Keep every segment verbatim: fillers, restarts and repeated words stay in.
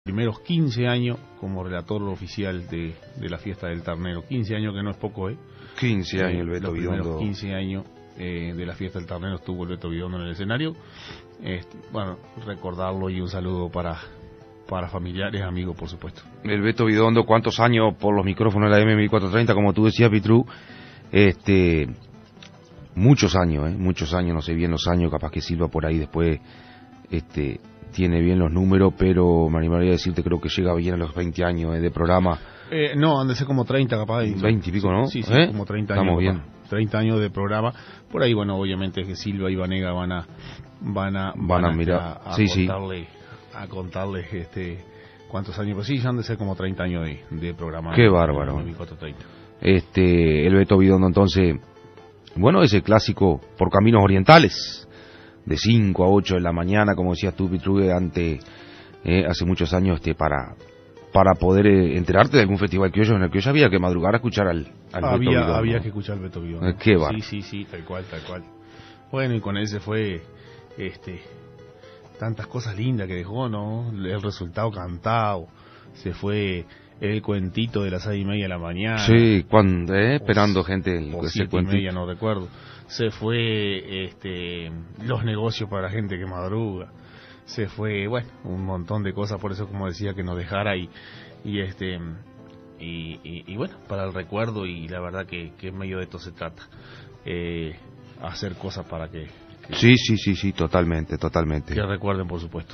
Primeros quince años como relator oficial de, de la fiesta del Ternero. quince años que no es poco, ¿eh? quince años el Beto Los Bidondo. primeros quince años eh, de la fiesta del Ternero estuvo el Beto Bidondo en el escenario. Este, bueno, recordarlo y un saludo para, para familiares, amigos, por supuesto. El Beto Bidondo, ¿cuántos años por los micrófonos de la M mil cuatrocientos treinta? Como tú decías, Pitru, este, muchos años, ¿eh? Muchos años, no sé bien los años, capaz que Silva por ahí después, este... tiene bien los números, pero me animaría a decirte, creo que llega bien a los veinte años eh, de programa. Eh, no, han de ser como treinta capaz. veinte y pico, ¿no? Sí, sí, ¿Eh? como treinta años. Estamos capaz. bien. treinta años de programa. Por ahí, bueno, obviamente que Silva y Vanega van a van a, Van van a a, mirar. a, a Sí, contarle, sí. a contarles este, cuántos años. Pues sí, ya han de ser como treinta años de, de programa. Qué bárbaro. Este, el Beto Bidondo, entonces, bueno, ese clásico por caminos orientales, de cinco a ocho de la mañana, como decías tú, Pitrugue, ante, eh, hace muchos años, este, para para poder eh, enterarte de algún festival criollo en el que ya había que madrugar a escuchar al, al había, Beto Bidondo. Había que escuchar al Beto Bidondo. Eh, qué bar. Sí, sí, sí, tal cual, tal cual. Bueno, y con él se fue, este, tantas cosas lindas que dejó, ¿no? El resultado cantado, se fue el cuentito de las seis y media de la mañana. Sí, cuando, eh, esperando o, gente o ese siete cuentito. y media, no recuerdo. Se fue este, los negocios para la gente que madruga. Se fue, bueno, un montón de cosas, por eso como decía que nos dejara y y este y, y, y bueno, para el recuerdo, y la verdad que, que en medio de esto se trata. Eh, hacer cosas para que, que... Sí, sí, sí, sí, totalmente, totalmente. Que recuerden, por supuesto.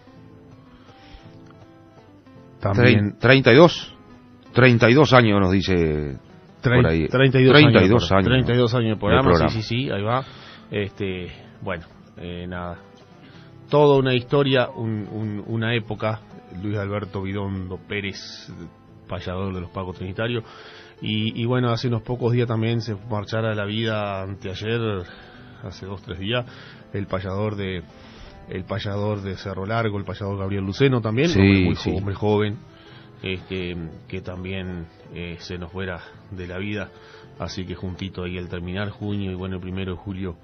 También... treinta y dos, treinta y dos años nos dice... Por ahí. treinta y dos, treinta y dos años, años, treinta y dos años de programa, programa. sí, sí, sí, ahí va. Este, bueno, eh, nada. Toda una historia, un, un, una época. Luis Alberto Bidondo Pérez, payador de los Pagos Trinitarios. Y, y bueno, hace unos pocos días también se marchara de la vida, anteayer, hace dos, tres días, el payador de el payador de Cerro Largo, el payador Gabriel Luceno también, sí, hombre muy sí. jo hombre joven. Este, que también eh, se nos fuera de la vida, así que juntito ahí el terminar junio y bueno, el primero de julio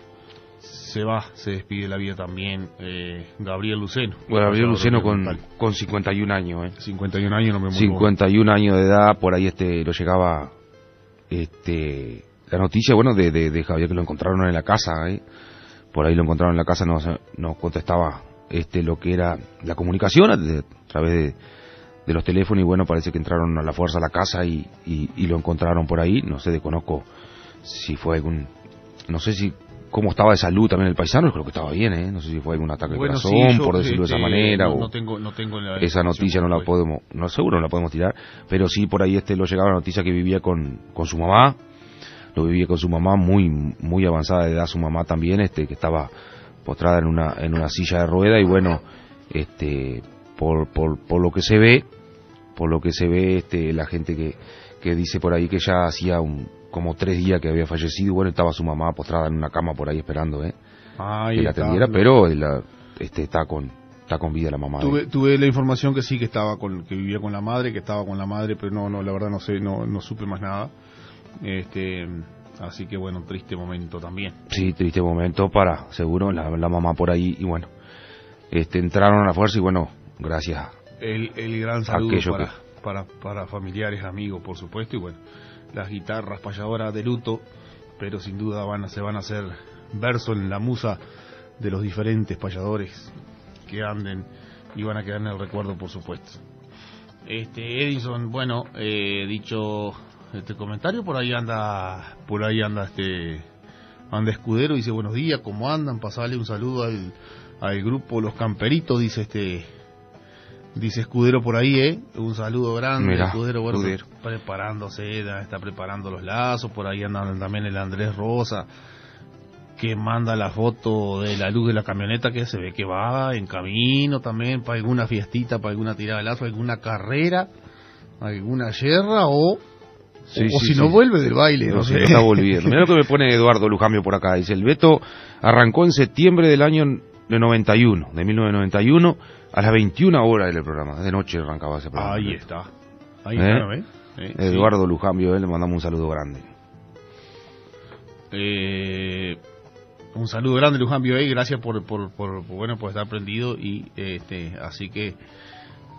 se va, se despide de la vida también eh, Gabriel Luceno. Bueno, Gabriel Luceno con, con cincuenta y un años, ¿eh? cincuenta y un años, no me cincuenta y un años de edad, por ahí este lo llegaba este la noticia, bueno, de, de, de Javier, que lo encontraron en la casa, ¿eh? Por ahí lo encontraron en la casa, nos, nos contestaba este lo que era la comunicación a, de, a través de de los teléfonos, y bueno, parece que entraron a la fuerza a la casa y, y, y lo encontraron por ahí. No sé, desconozco si fue algún, no sé si cómo estaba de salud también el paisano, creo que estaba bien, ¿eh? No sé si fue algún ataque bueno, de corazón, sí, yo, por decirlo este, de esa manera, no, o no tengo, no tengo la esa noticia no la fue. podemos, no seguro no la podemos tirar, pero sí por ahí este lo llegaba la noticia que vivía con, con su mamá, lo vivía con su mamá, muy muy avanzada de edad su mamá también, este que estaba postrada en una en una silla de rueda, y bueno, este por por por lo que se ve por lo que se ve, este, la gente que, que dice por ahí que ya hacía un, como tres días que había fallecido, y bueno, estaba su mamá postrada en una cama por ahí esperando, ¿eh? Ahí que la está, atendiera, no. pero la, este, está con está con vida la mamá. Tuve, tuve la información que sí, que estaba con, que vivía con la madre, que estaba con la madre, pero no, no, la verdad no sé, no, no supe más nada. Este, así que bueno, triste momento también. Sí, triste momento para, seguro, la, la mamá por ahí, y bueno, este, entraron a la fuerza, y bueno, gracias. El, el gran saludo para, que... para, para familiares, amigos, por supuesto, y bueno, las guitarras payadoras de luto, pero sin duda van a, se van a hacer verso en la musa de los diferentes payadores que anden y van a quedar en el recuerdo, por supuesto. Este Edison, bueno, eh, dicho este comentario, por ahí anda, por ahí anda este, anda Escudero, dice buenos días, ¿cómo andan? Pasarle un saludo al, al grupo Los Camperitos, dice este. Dice Escudero por ahí, ¿eh? Un saludo grande. Mirá, Escudero, bueno, Escudero. preparándose, está preparando los lazos. Por ahí andan también el Andrés Rosa, que manda la foto de la luz de la camioneta, que se ve que va en camino también para alguna fiestita, para alguna tirada de lazo, alguna carrera, alguna yerra, o, sí, o, sí, o si sí. no vuelve del baile. No, no sé, sé. está volviendo. Mira lo que me pone Eduardo Lujambio por acá. Dice, el Beto arrancó en septiembre del año de noventa y uno, de mil novecientos noventa y uno, a las veintiuna horas del programa. De noche arrancaba ese programa. Ahí está. Ahí ¿Eh? está, ¿ves? ¿Eh? Eduardo Sí. Lujambio, eh, le mandamos un saludo grande. Eh, un saludo grande, Lujambio, eh, gracias por, por, por, por, bueno, por estar prendido, y este, así que